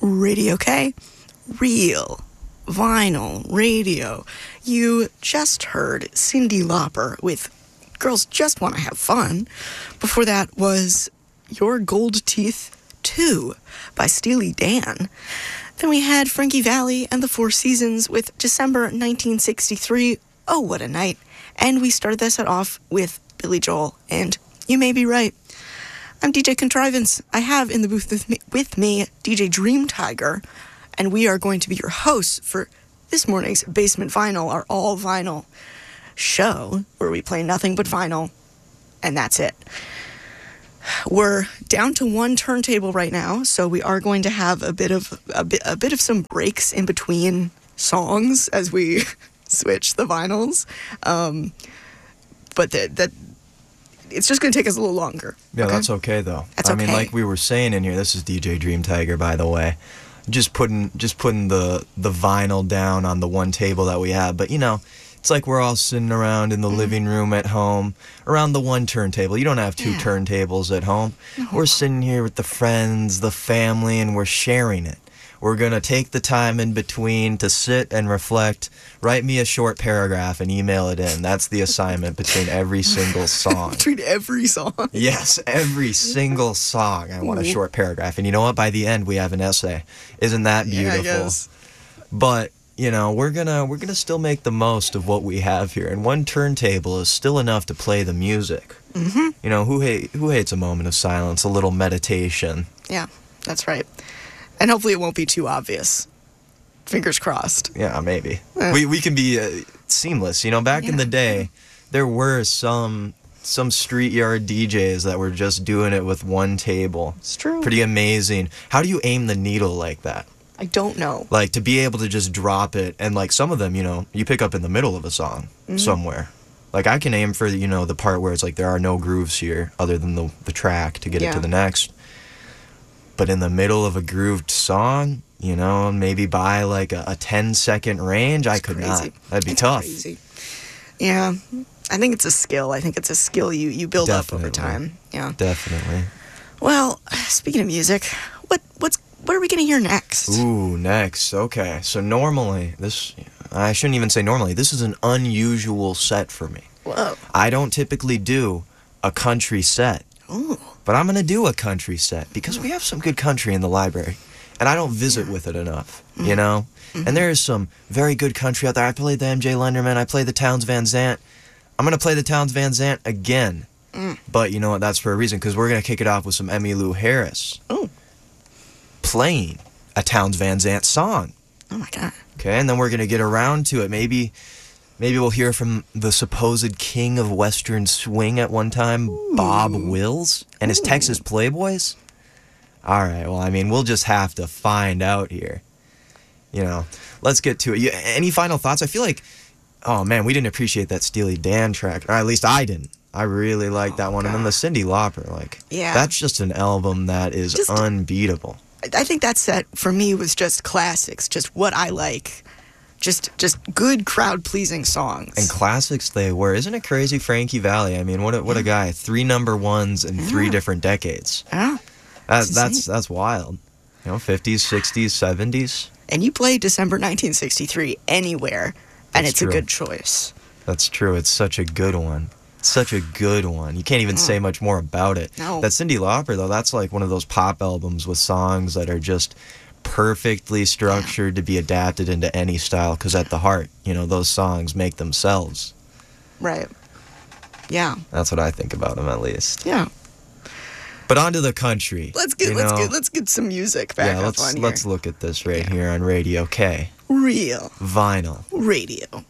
Radio K, real vinyl radio. You just heard Cyndi Lauper with Girls Just Want to Have Fun. Before that was Your Gold Teeth 2 by Steely Dan. Then we had Frankie Valli and the Four Seasons with December 1963, Oh What a Night. And we started this set off with Billy Joel and You May Be Right. I'm DJ Contrivance. I have in the booth with me DJ Dream Tiger, and we are going to be your hosts for this morning's Basement Vinyl, our all vinyl show where we play nothing but vinyl, and that's it. We're down to one turntable right now, so we are going to have a bit of some breaks in between songs as we switch the vinyls, but that it's just going to take us a little longer. Yeah, okay? That's okay, though. That's okay. I mean, like we were saying in here, this is DJ Dream Tiger, by the way. Just putting the vinyl down on the one table that we have. But, you know, it's like we're all sitting around in the living room at home around the one turntable. You don't have two turntables at home. No. We're sitting here with the friends, the family, and we're sharing it. We're going to take the time in between to sit and reflect, write me a short paragraph and email it in. That's the assignment between every single song. Between every song? Yes, every single song. I want a short paragraph. And you know what? By the end, we have an essay. Isn't that beautiful? Yeah, I guess. But, you know, we're gonna still make the most of what we have here. And one turntable is still enough to play the music. Mm-hmm. You know, who hates a moment of silence, a little meditation? Yeah, that's right. And hopefully it won't be too obvious. Fingers crossed. Yeah, maybe. We can be seamless. You know, back in the day, there were some street yard DJs that were just doing it with one table. It's true. Pretty amazing. How do you aim the needle like that? I don't know. Like, to be able to just drop it, and like some of them, you know, you pick up in the middle of a song somewhere. Like, I can aim for, you know, the part where it's like there are no grooves here other than the track to get it to the next. But in the middle of a grooved song, you know, maybe by like a 10-second range, I could not. That'd be tough. Crazy. Yeah, I think it's a skill. I think it's a skill you build up over time. Yeah, definitely. Well, speaking of music, what are we gonna hear next? Ooh, next. Okay, so normally I shouldn't even say normally. This is an unusual set for me. Whoa. I don't typically do a country set. Ooh. But I'm going to do a country set because we have some good country in the library, and I don't visit with it enough, you know? Mm-hmm. And there is some very good country out there. I played the MJ Lenderman. I played the Townes Van Zandt. I'm going to play the Townes Van Zandt again. But you know what? That's for a reason, because we're going to kick it off with some Emmylou Harris playing a Townes Van Zandt song. Oh, my God. Okay, and then we're going to get around to it. Maybe we'll hear from the supposed king of Western swing at one time, Bob Wills, and his Texas Playboys. All right, well, I mean, we'll just have to find out here. You know, let's get to it. Any final thoughts? I feel like, oh, man, we didn't appreciate that Steely Dan track. Or at least I didn't. I really liked that one. God. And then the Cyndi Lauper, that's just an album that is unbeatable. I think that set, for me, was just classics, just what I like. Just good crowd-pleasing songs. And classics they were. Isn't it crazy, Frankie Valli? I mean, what a guy. 3 number ones in 3 different decades. Yeah. That's wild. You know, 50s, 60s, 70s. And you play December 1963 anywhere, and it's true. A good choice. That's true. It's such a good one. Such a good one. You can't even say much more about it. No. That Cyndi Lauper, though, that's like one of those pop albums with songs that are just perfectly structured to be adapted into any style, because at the heart, you know, those songs make themselves. Right. Yeah. That's what I think about them, at least. Yeah. But on to the country. Let's get some music back up on here. Let's look at this right here on Radio K. Real Vinyl Radio.